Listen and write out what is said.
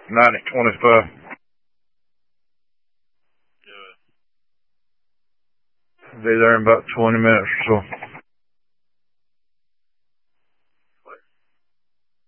9025. Be there in about 20 minutes or so.